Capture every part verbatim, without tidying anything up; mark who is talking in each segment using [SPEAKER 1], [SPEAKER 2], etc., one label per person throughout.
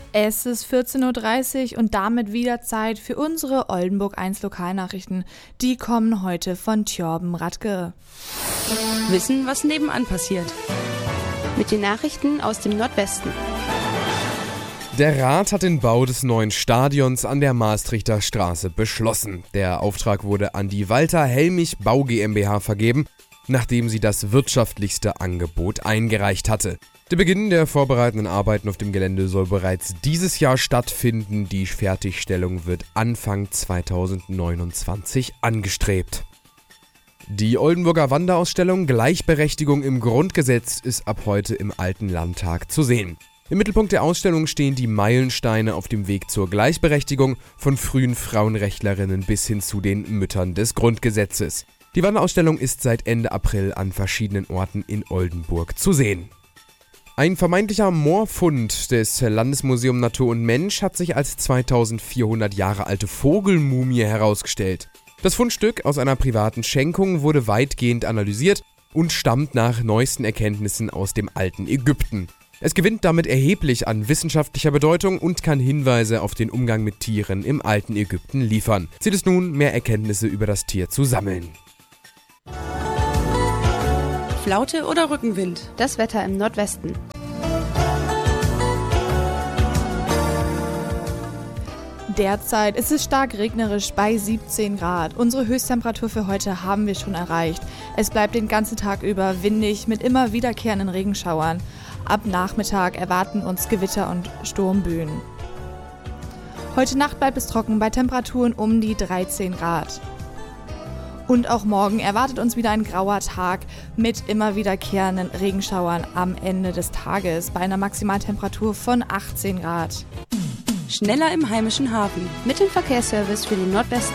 [SPEAKER 1] Es ist vierzehn Uhr dreißig und damit wieder Zeit für unsere Oldenburg eins Lokalnachrichten. Die kommen heute von Thjörben Radke.
[SPEAKER 2] Wissen, was nebenan passiert.
[SPEAKER 3] Mit den Nachrichten aus dem Nordwesten.
[SPEAKER 4] Der Rat hat den Bau des neuen Stadions an der Maastrichter Straße beschlossen. Der Auftrag wurde an die Walter Helmich Bau GmbH vergeben, nachdem sie das wirtschaftlichste Angebot eingereicht hatte. Der Beginn der vorbereitenden Arbeiten auf dem Gelände soll bereits dieses Jahr stattfinden. Die Fertigstellung wird Anfang zweitausendneunundzwanzig angestrebt. Die Oldenburger Wanderausstellung Gleichberechtigung im Grundgesetz ist ab heute im Alten Landtag zu sehen. Im Mittelpunkt der Ausstellung stehen die Meilensteine auf dem Weg zur Gleichberechtigung von frühen Frauenrechtlerinnen bis hin zu den Müttern des Grundgesetzes. Die Wanderausstellung ist seit Ende April an verschiedenen Orten in Oldenburg zu sehen. Ein vermeintlicher Moorfund des Landesmuseum Natur und Mensch hat sich als zweitausendvierhundert Jahre alte Vogelmumie herausgestellt. Das Fundstück aus einer privaten Schenkung wurde weitgehend analysiert und stammt nach neuesten Erkenntnissen aus dem alten Ägypten. Es gewinnt damit erheblich an wissenschaftlicher Bedeutung und kann Hinweise auf den Umgang mit Tieren im alten Ägypten liefern. Ziel ist nun, mehr Erkenntnisse über das Tier zu sammeln.
[SPEAKER 2] Flaute oder Rückenwind?
[SPEAKER 3] Das Wetter im Nordwesten.
[SPEAKER 1] Derzeit ist es stark regnerisch bei siebzehn Grad. Unsere Höchsttemperatur für heute haben wir schon erreicht. Es bleibt den ganzen Tag über windig mit immer wiederkehrenden Regenschauern. Ab Nachmittag erwarten uns Gewitter und Sturmböen. Heute Nacht bleibt es trocken bei Temperaturen um die dreizehn Grad. Und auch morgen erwartet uns wieder ein grauer Tag mit immer wiederkehrenden Regenschauern am Ende des Tages bei einer Maximaltemperatur von achtzehn Grad.
[SPEAKER 2] Schneller im heimischen Hafen.
[SPEAKER 3] Mit dem Verkehrsservice für den Nordwesten.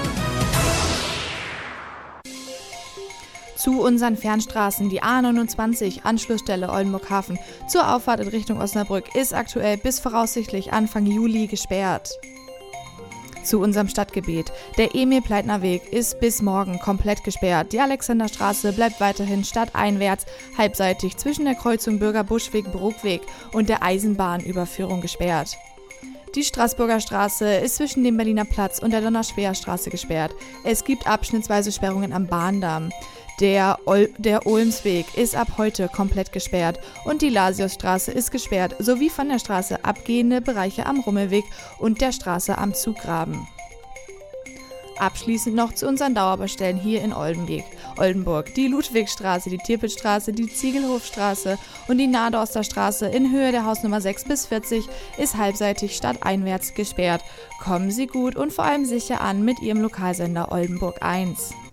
[SPEAKER 1] Zu unseren Fernstraßen, die A neunundzwanzig, Anschlussstelle Oldenburg Hafen, zur Auffahrt in Richtung Osnabrück, ist aktuell bis voraussichtlich Anfang Juli gesperrt. Zu unserem Stadtgebiet. Der Emil-Pleitner-Weg ist bis morgen komplett gesperrt. Die Alexanderstraße bleibt weiterhin stadteinwärts, halbseitig zwischen der Kreuzung Bürgerbuschweg-Bruckweg und der Eisenbahnüberführung gesperrt. Die Straßburger Straße ist zwischen dem Berliner Platz und der Donauschwäher-Straße gesperrt. Es gibt abschnittsweise Sperrungen am Bahndamm. Der, Ol- der Olmsweg ist ab heute komplett gesperrt und die Lasiusstraße ist gesperrt, sowie von der Straße abgehende Bereiche am Rummelweg und der Straße am Zuggraben. Abschließend noch zu unseren Dauerbaustellen hier in Oldenburg. Oldenburg, die Ludwigstraße, die Tirpitzstraße, die Ziegelhofstraße und die Nadorster Straße in Höhe der Hausnummer sechs bis vierzig ist halbseitig stadteinwärts gesperrt. Kommen Sie gut und vor allem sicher an mit Ihrem Lokalsender Oldenburg eins.